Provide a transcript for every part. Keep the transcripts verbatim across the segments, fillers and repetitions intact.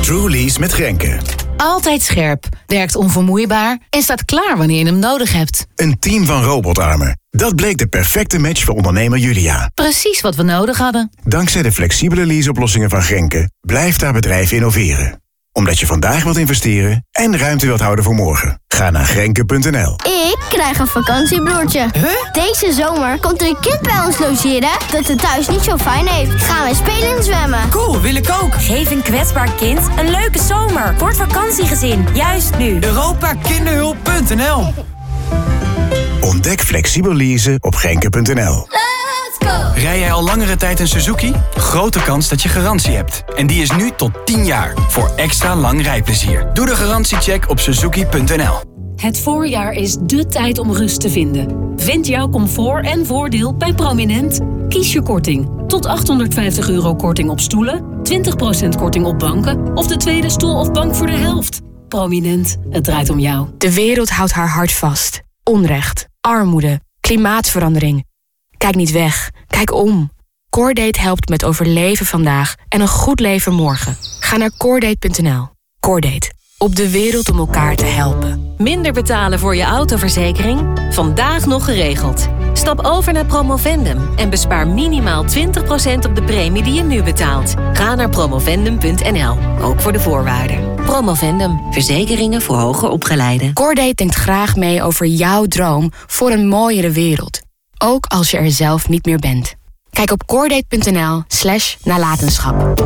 True Lease met Grenke. Altijd scherp, werkt onvermoeibaar en staat klaar wanneer je hem nodig hebt. Een team van robotarmen. Dat bleek de perfecte match voor ondernemer Julia. Precies wat we nodig hadden. Dankzij de flexibele leaseoplossingen van Grenke blijft haar bedrijf innoveren. Omdat je vandaag wilt investeren en ruimte wilt houden voor morgen. Ga naar grenke punt n l. Ik krijg een vakantiebroertje. Huh? Deze zomer komt er een kind bij ons logeren dat het thuis niet zo fijn heeft. Gaan we spelen en zwemmen. Cool, wil ik ook. Geef een kwetsbaar kind een leuke zomer. Voor het vakantiegezin, juist nu. Europa Kinderhulp punt n l. Ontdek flexibel leasen op grenke punt n l. Rij jij al langere tijd een Suzuki? Grote kans dat je garantie hebt. En die is nu tot tien jaar. Voor extra lang rijplezier. Doe de garantiecheck op suzuki punt n l. Het voorjaar is dé tijd om rust te vinden. Vind jouw comfort en voordeel bij Prominent. Kies je korting. Tot achthonderdvijftig euro korting op stoelen, twintig procent korting op banken of de tweede stoel of bank voor de helft. Prominent, het draait om jou. De wereld houdt haar hart vast. Onrecht, armoede, klimaatverandering. Kijk niet weg, kijk om. Cordate helpt met overleven vandaag en een goed leven morgen. Ga naar cordate punt n l. Cordate, op de wereld om elkaar te helpen. Minder betalen voor je autoverzekering? Vandaag nog geregeld. Stap over naar Promovendum en bespaar minimaal twintig procent op de premie die je nu betaalt. Ga naar promovendum punt n l, ook voor de voorwaarden. Promovendum, verzekeringen voor hoger opgeleiden. Cordate denkt graag mee over jouw droom voor een mooiere wereld. Ook als je er zelf niet meer bent. Kijk op cordate punt n l slash nalatenschap.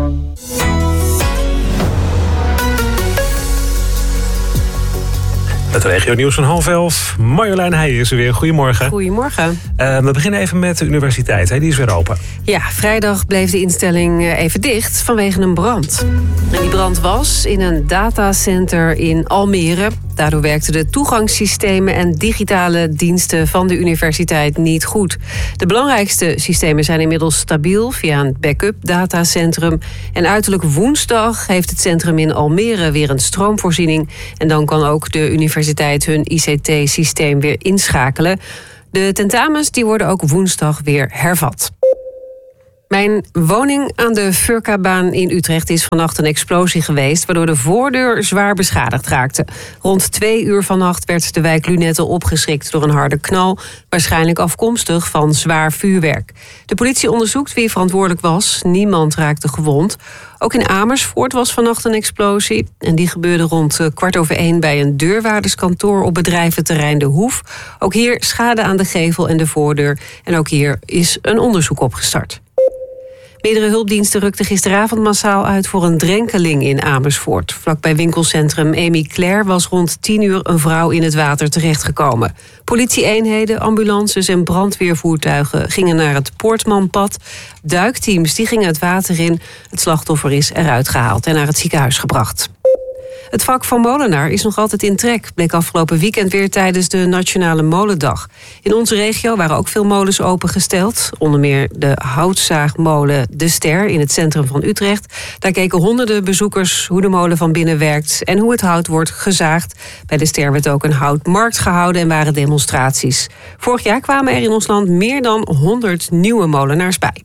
Het regionieuws van half elf. Marjolein Heijen is er weer. Goedemorgen. Goedemorgen. Uh, we beginnen even met de universiteit. Hè? Die is weer open. Ja, vrijdag bleef de instelling even dicht vanwege een brand. En die brand was in een datacenter in Almere. Daardoor werkten de toegangssystemen en digitale diensten van de universiteit niet goed. De belangrijkste systemen zijn inmiddels stabiel via een backup datacentrum. En uiterlijk woensdag heeft het centrum in Almere weer een stroomvoorziening. En dan kan ook de universiteit hun I C T-systeem weer inschakelen. De tentamens die worden ook woensdag weer hervat. Mijn woning aan de Furkabaan in Utrecht is vannacht een explosie geweest, waardoor de voordeur zwaar beschadigd raakte. Rond twee uur vannacht werd de wijk Lunette opgeschrikt door een harde knal, waarschijnlijk afkomstig van zwaar vuurwerk. De politie onderzoekt wie verantwoordelijk was. Niemand raakte gewond. Ook in Amersfoort was vannacht een explosie. En die gebeurde rond kwart over één bij een deurwaarderskantoor op bedrijventerrein De Hoef. Ook hier schade aan de gevel en de voordeur. En ook hier is een onderzoek opgestart. Meerdere hulpdiensten rukten gisteravond massaal uit voor een drenkeling in Amersfoort. Vlakbij winkelcentrum Amy Claire was rond tien uur een vrouw in het water terechtgekomen. Politie-eenheden, ambulances en brandweervoertuigen gingen naar het Poortmanpad. Duikteams die gingen het water in. Het slachtoffer is eruit gehaald en naar het ziekenhuis gebracht. Het vak van molenaar is nog altijd in trek, bleek afgelopen weekend weer tijdens de Nationale Molendag. In onze regio waren ook veel molens opengesteld. Onder meer de houtzaagmolen De Ster in het centrum van Utrecht. Daar keken honderden bezoekers hoe de molen van binnen werkt en hoe het hout wordt gezaagd. Bij De Ster werd ook een houtmarkt gehouden en waren demonstraties. Vorig jaar kwamen er in ons land meer dan honderd nieuwe molenaars bij.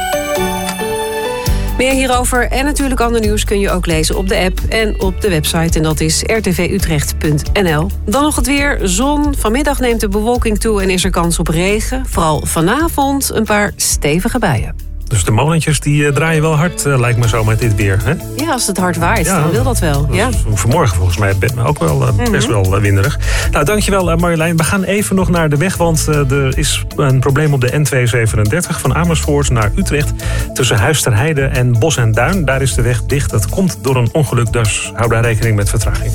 Meer hierover en natuurlijk ander nieuws kun je ook lezen op de app en op de website. En dat is r t v utrecht punt n l. Dan nog het weer. Zon. Vanmiddag neemt de bewolking toe en is er kans op regen. Vooral vanavond een paar stevige buien. Dus de molentjes die uh, draaien wel hard, uh, lijkt me zo met dit weer. Hè? Ja, als het hard waait, ja, dan wil dat wel. Dat ja. Vanmorgen volgens mij ook wel uh, best mm-hmm. wel uh, winderig. Nou, dankjewel uh, Marjolein. We gaan even nog naar de weg, want uh, er is een probleem op de N tweehonderdzevenendertig... van Amersfoort naar Utrecht. Tussen Huisterheide en Bos en Duin. Daar is de weg dicht. Dat komt door een ongeluk, dus hou daar rekening met vertraging.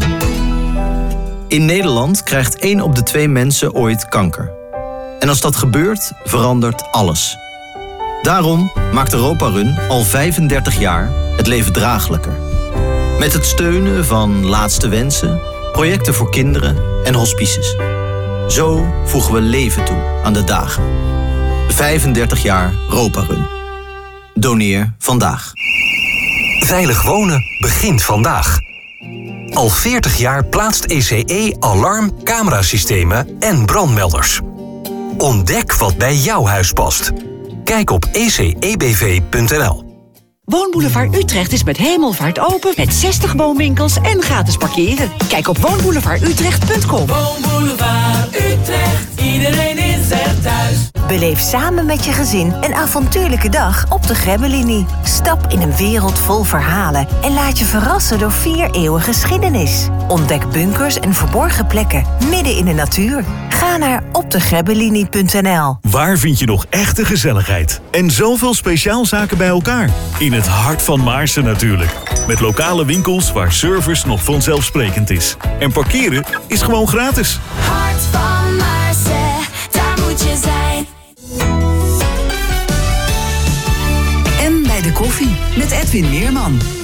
In Nederland krijgt één op de twee mensen ooit kanker. En als dat gebeurt, verandert alles. Daarom maakt Europa Run al vijfendertig jaar het leven draaglijker. Met het steunen van Laatste Wensen, projecten voor kinderen en hospices. Zo voegen we leven toe aan de dagen. vijfendertig jaar Europa Run. Doneer vandaag. Veilig wonen begint vandaag. Al veertig jaar plaatst E C E alarm, camerasystemen en brandmelders. Ontdek wat bij jouw huis past. Kijk op e c e b v punt n l. Woonboulevard Utrecht is met hemelvaart open met zestig woonwinkels en gratis parkeren. Kijk op woonboulevard utrecht punt com. Woonboulevard Utrecht, iedereen is er thuis. Beleef samen met je gezin een avontuurlijke dag op de Grebbelinie. Stap in een wereld vol verhalen en laat je verrassen door vier eeuwen geschiedenis. Ontdek bunkers en verborgen plekken midden in de natuur. Ga naar op de grebbelinie punt n l. Waar vind je nog echte gezelligheid? En zoveel speciaalzaken bij elkaar? In het hart van Maarsen natuurlijk. Met lokale winkels waar service nog vanzelfsprekend is. En parkeren is gewoon gratis. Hart van Maarsen, daar moet je zijn. En bij de koffie met Edwin Meerman.